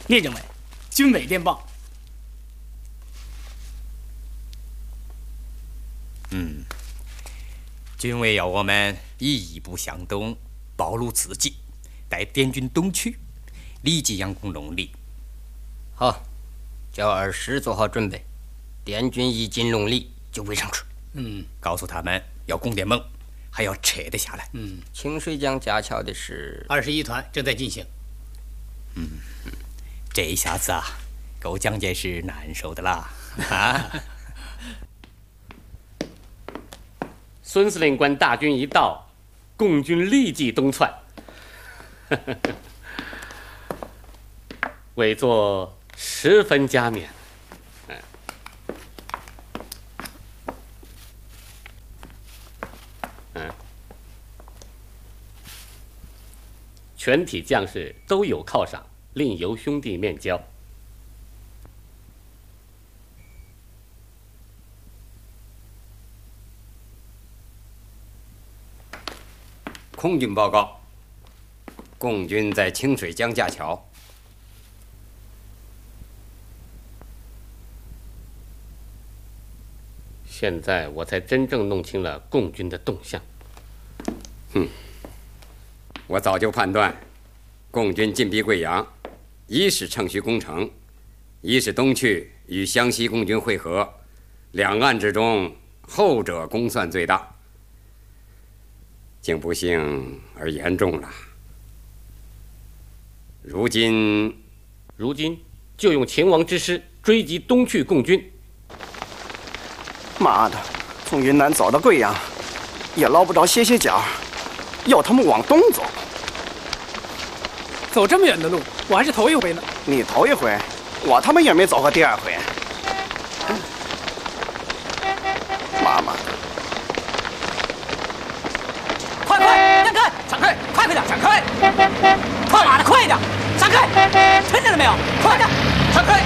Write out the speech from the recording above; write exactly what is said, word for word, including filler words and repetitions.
聂政委，军委电报。 嗯，军委要我们以一步向东，暴露自己，待滇军东去，立即佯攻龙里。 好，叫二师做好准备，滇军一进龙里就围上去。 嗯， 告诉他们要攻滇蒙，还要撤得下来。 嗯， 清水江架桥的事， 二十一团正在进行。 嗯，这一下子啊，够蒋介石难受的啦！啊！ 孙司令官大军一到，共军立即东窜，委座十分加冕。嗯，嗯，全体将士都有犒赏，另由兄弟面交。 空军报告：共军在清水江架桥。 现在我才真正弄清了共军的动向。 哼，我早就判断，共军进逼贵阳，一是乘虚攻城，一是东去与湘西共军会合，两岸之中，后者功算最大。竟不幸而言中了。如今， 如今就用秦王之师追击东去共军。 妈的，从云南走到贵阳，也捞不着歇歇脚，要他们往东走。 走这么远的路，我还是头一回呢。 你头一回，我他妈也没走过第二回。妈妈的！ 快快，让开！闪开！快快点，闪开！他妈的，快点，闪开！听见了没有？快点，闪开！